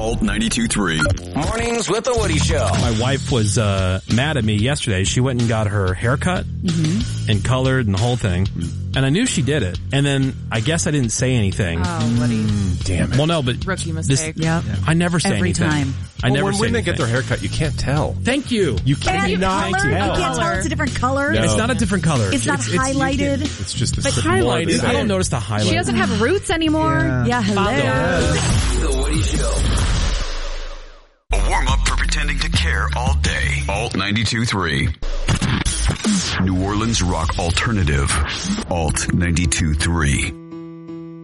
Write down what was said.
Alt 92.3. Mornings with the Woody Show. My wife was mad at me yesterday. She went and got her hair cut and colored and the whole thing. And I knew she did it. And then I guess I didn't say anything. Oh, Woody. Damn it. Well, no, but Rookie mistake. I never say Every anything. time. I never when say they anything. get their hair cut, you can't tell. Thank you. You And cannot color? You tell. can't tell it's a different color? No. It's not a different color. It's not highlighted? It's just the But highlighted. I don't notice the highlight. She doesn't have roots anymore. Yeah, hello. The Woody Show. A warm-up for pretending to care all day. Alt 92.3. New Orleans rock alternative. Alt 92.3.